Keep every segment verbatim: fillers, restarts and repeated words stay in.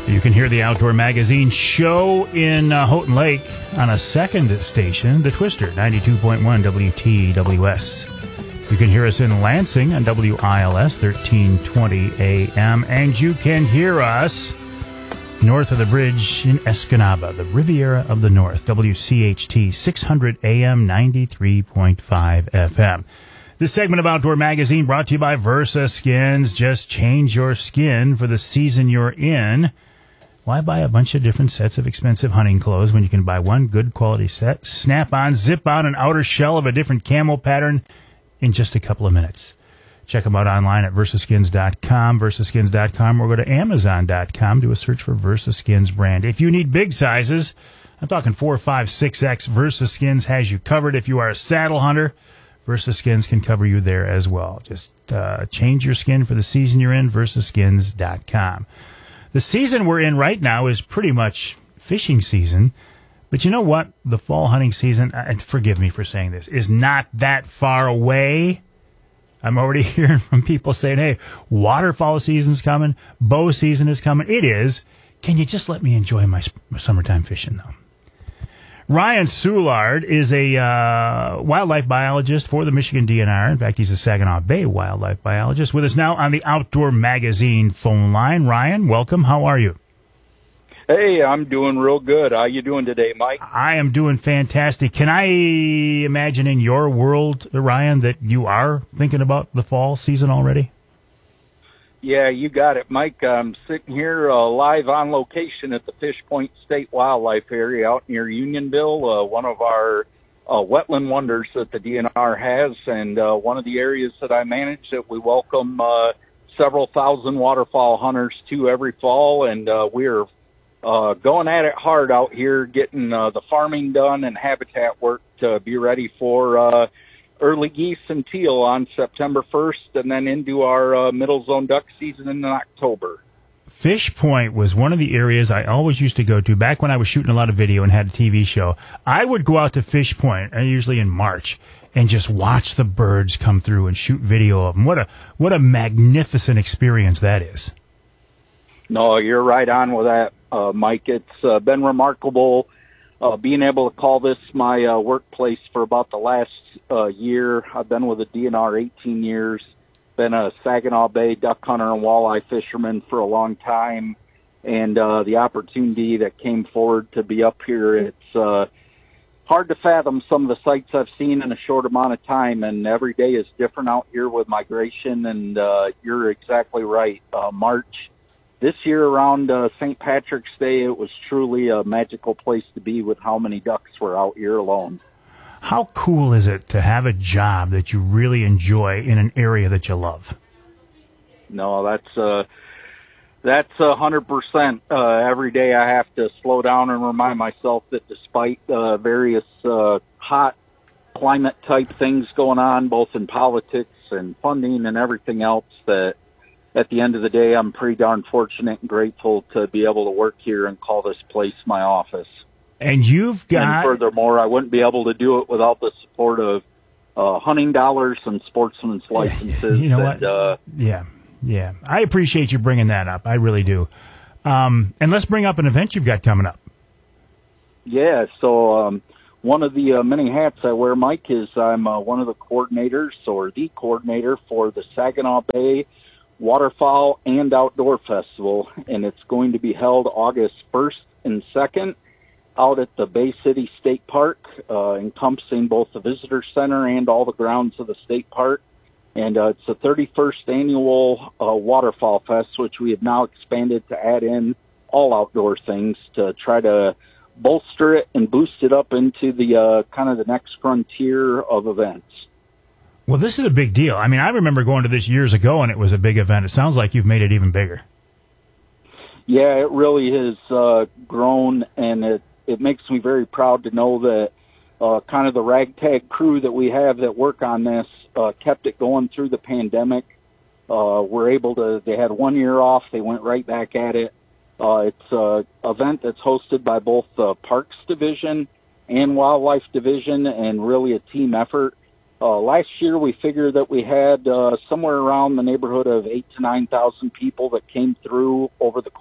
You can hear the Outdoor Magazine show in uh, Houghton Lake on a second station, The Twister, ninety-two point one W T W S. You can hear us in Lansing on W I L S, thirteen twenty A M, and you can hear us north of the bridge in Escanaba, the Riviera of the North, W C H T, six hundred A M, ninety-three point five F M. This segment of Outdoor Magazine brought to you by Versa Skins. Just change your skin for the season you're in. Why buy a bunch of different sets of expensive hunting clothes when you can buy one good quality set, snap on, zip on an outer shell of a different camo pattern in just a couple of minutes? Check them out online at versa skins dot com, versa skins dot com, or go to amazon dot com, do a search for Versa Skins brand. If you need big sizes, I'm talking four, five, six X, Versa Skins has you covered. If you are a saddle hunter, Versa Skins can cover you there as well. Just uh, change your skin for the season you're in, versa skins dot com. The season we're in right now is pretty much fishing season. But you know what? The fall hunting season, uh, forgive me for saying this, is not that far away. I'm already hearing from people saying, hey, waterfowl season's coming, bow season is coming. It is. Can you just let me enjoy my, my summertime fishing, though? Ryan Soulard is a uh, wildlife biologist for the Michigan D N R. In fact, he's a Saginaw Bay wildlife biologist with us now on the Outdoor Magazine phone line. Ryan, welcome. How are you? Hey, I'm doing real good. How you doing today, Mike? I am doing fantastic. Can I imagine in your world, Ryan, that you are thinking about the fall season already? Yeah, you got it, Mike. I'm sitting here uh, live on location at the Fish Point State Wildlife Area out near Unionville, uh, one of our uh, wetland wonders that the D N R has, and uh, one of the areas that I manage that we welcome uh, several thousand waterfowl hunters to every fall, and uh, we're uh, going at it hard out here, getting uh, the farming done and habitat work to be ready for uh early geese and teal on September first, and then into our uh, middle zone duck season in October. Fish Point was one of the areas I always used to go to back when I was shooting a lot of video and had a T V show. I would go out to Fish Point, usually in March, and just watch the birds come through and shoot video of them. What a what a magnificent experience that is. No, you're right on with that, uh, Mike. It's uh, been remarkable uh, being able to call this my uh, workplace for about the last uh, year. I've been with the D N R eighteen years, been a Saginaw Bay duck hunter and walleye fisherman for a long time, and uh, the opportunity that came forward to be up here, it's uh, hard to fathom some of the sights I've seen in a short amount of time, and every day is different out here with migration, and uh, you're exactly right. Uh, March this year around uh, Saint Patrick's Day, it was truly a magical place to be with how many ducks were out here alone. How cool is it to have a job that you really enjoy in an area that you love? No, that's uh, that's a hundred percent. Every day I have to slow down and remind myself that despite uh, various uh, hot climate type things going on, both in politics and funding and everything else, that at the end of the day, I'm pretty darn fortunate and grateful to be able to work here and call this place my office. And you've got... And furthermore, I wouldn't be able to do it without the support of uh, hunting dollars and sportsman's licenses. You know and, what? Uh, yeah, yeah. I appreciate you bringing that up. I really do. Um, and let's bring up an event you've got coming up. Yeah, so um, one of the uh, many hats I wear, Mike, is I'm uh, one of the coordinators or the coordinator for the Saginaw Bay Waterfowl and Outdoor Festival, and it's going to be held August first and second out at the Bay City State Park, uh, encompassing both the visitor center and all the grounds of the state park. And uh, it's the thirty-first annual uh, Waterfowl Fest, which we have now expanded to add in all outdoor things to try to bolster it and boost it up into the uh, kind of the next frontier of events. Well, this is a big deal. I mean, I remember going to this years ago, and it was a big event. It sounds like you've made it even bigger. Yeah, it really has uh, grown, and it, it makes me very proud to know that uh, kind of the ragtag crew that we have that work on this uh, kept it going through the pandemic. Uh, we're able to, they had one year off. They went right back at it. Uh, it's an event that's hosted by both the Parks Division and Wildlife Division, and really a team effort. Uh, last year, we figured that we had uh, somewhere around the neighborhood of eight to nine thousand people that came through over the course of the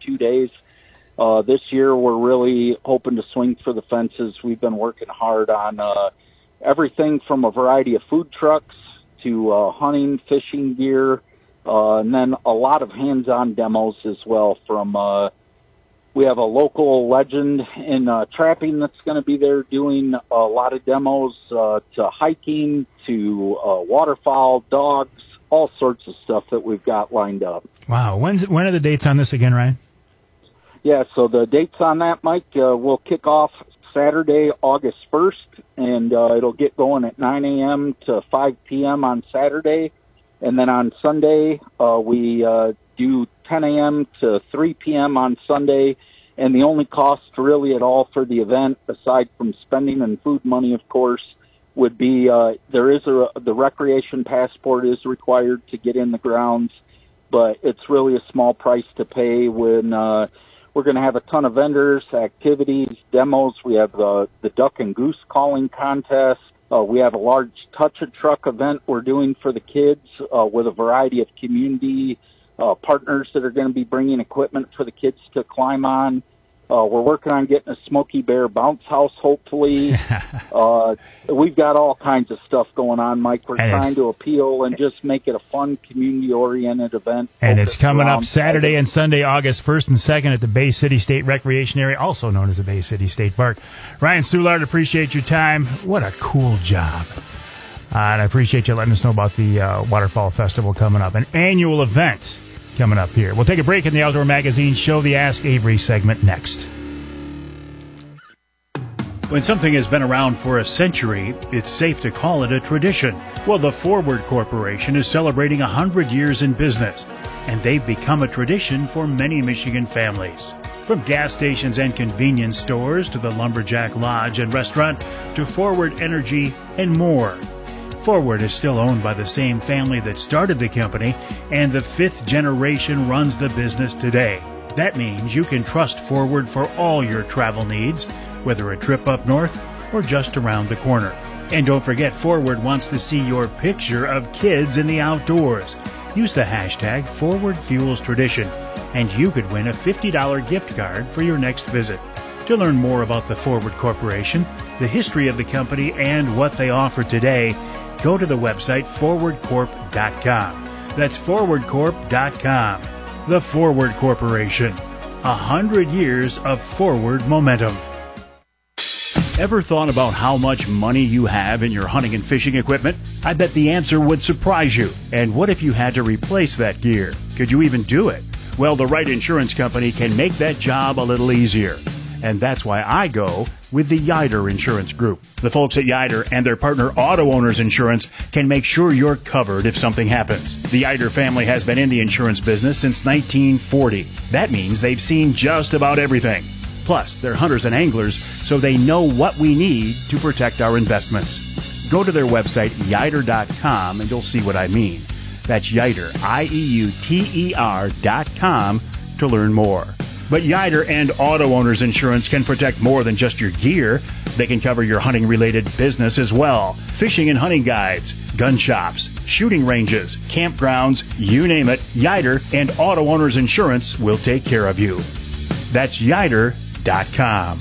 two days. Uh, this year, we're really hoping to swing for the fences. We've been working hard on uh, everything from a variety of food trucks to uh, hunting, fishing gear, uh, and then a lot of hands-on demos as well. From uh, we have a local legend in uh, trapping that's going to be there doing a lot of demos uh, to hiking, to uh, waterfowl, dogs, all sorts of stuff that we've got lined up. Wow. When's, when are the dates on this again, Ryan? Yeah, so the dates on that, Mike, uh, will kick off Saturday, August first, and uh, it'll get going at nine a.m. to five p.m. on Saturday. And then on Sunday, uh, we uh, do ten a.m. to three p.m. on Sunday. And the only cost really at all for the event, aside from spending and food money, of course, would be uh, there is a, the recreation passport is required to get in the grounds, but it's really a small price to pay when uh, we're going to have a ton of vendors, activities, demos. We have the, the duck and goose calling contest. Uh, we have a large touch-a-truck event we're doing for the kids uh, with a variety of community uh, partners that are going to be bringing equipment for the kids to climb on. Uh, we're working on getting a Smokey Bear bounce house, hopefully. uh, we've got all kinds of stuff going on, Mike. We're and trying to appeal and just make it a fun, community-oriented event. And it's coming up Saturday and Sunday, August first and second at the Bay City State Recreation Area, also known as the Bay City State Park. Ryan Soulard, appreciate your time. What a cool job. Uh, and I appreciate you letting us know about the uh, Waterfall Festival coming up, an annual event coming up here. We'll take a break in the Outdoor Magazine show, the Ask Avery segment next. When something has been around for a century, it's safe to call it a tradition. Well, the Forward Corporation is celebrating one hundred years in business, and they've become a tradition for many Michigan families. From gas stations and convenience stores to the Lumberjack Lodge and restaurant to Forward Energy and more. Forward is still owned by the same family that started the company, and the fifth generation runs the business today. That means you can trust Forward for all your travel needs, whether a trip up north or just around the corner. And don't forget, Forward wants to see your picture of kids in the outdoors. Use the hashtag ForwardFuelsTradition, and you could win a fifty dollars gift card for your next visit. To learn more about the Forward Corporation, the history of the company, and what they offer today, go to the website forward corp dot com. That's forward corp dot com. The Forward Corporation. A hundred years of forward momentum. Ever thought about how much money you have in your hunting and fishing equipment? I bet the answer would surprise you. And what if you had to replace that gear? Could you even do it? Well, the right insurance company can make that job a little easier. And that's why I go with the Yider Insurance Group. The folks at Yider and their partner Auto Owners Insurance can make sure you're covered if something happens. The Yider family has been in the insurance business since nineteen forty. That means they've seen just about everything. Plus, they're hunters and anglers, so they know what we need to protect our investments. Go to their website, yider dot com, and you'll see what I mean. That's Yider, I E U T E R dot com, to learn more. But Yider and Auto Owners Insurance can protect more than just your gear. They can cover your hunting-related business as well. Fishing and hunting guides, gun shops, shooting ranges, campgrounds, you name it, Yider and Auto Owners Insurance will take care of you. That's yider dot com.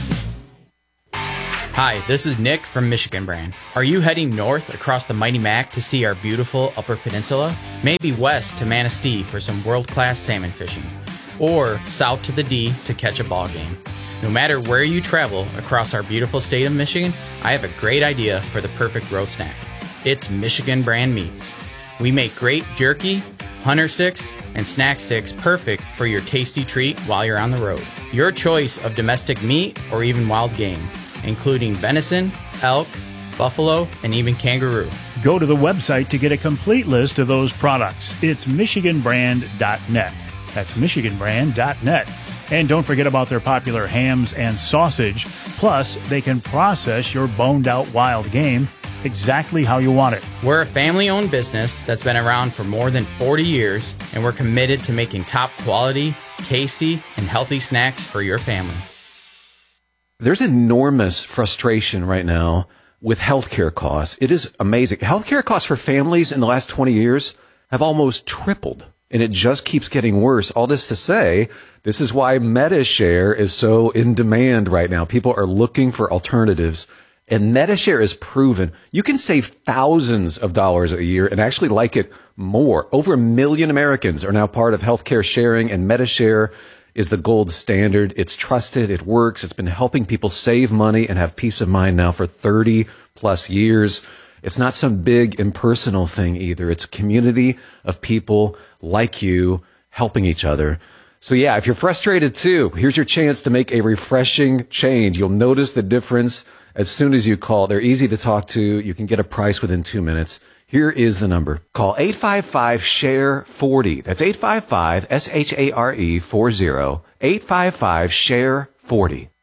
Hi, this is Nick from Michigan Brand. Are you heading north across the Mighty Mac to see our beautiful Upper Peninsula? Maybe west to Manistee for some world-class salmon fishing? Or south to the D to catch a ball game? No matter where you travel across our beautiful state of Michigan, I have a great idea for the perfect road snack. It's Michigan Brand Meats. We make great jerky, hunter sticks, and snack sticks perfect for your tasty treat while you're on the road. Your choice of domestic meat or even wild game, including venison, elk, buffalo, and even kangaroo. Go to the website to get a complete list of those products. It's michigan brand dot net. That's michigan brand dot net. And don't forget about their popular hams and sausage. Plus, they can process your boned-out wild game exactly how you want it. We're a family-owned business that's been around for more than forty years, and we're committed to making top-quality, tasty, and healthy snacks for your family. There's enormous frustration right now with healthcare costs. It is amazing. Healthcare costs for families in the last twenty years have almost tripled. and it just keeps getting worse. All this to say, this is why MediShare is so in demand right now. People are looking for alternatives, and MediShare is proven. You can save thousands of dollars a year and actually like it more. Over a million Americans are now part of healthcare sharing, and MediShare is the gold standard. It's trusted. It works. It's been helping people save money and have peace of mind now for thirty plus years. It's not some big impersonal thing either. It's a community of people like you helping each other. So yeah, if you're frustrated too, here's your chance to make a refreshing change. You'll notice the difference as soon as you call. They're easy to talk to. You can get a price within two minutes. Here is the number. Call eight five five, S H A R E, forty. That's eight five five, S H A R E, forty. eight five five, S H A R E, forty.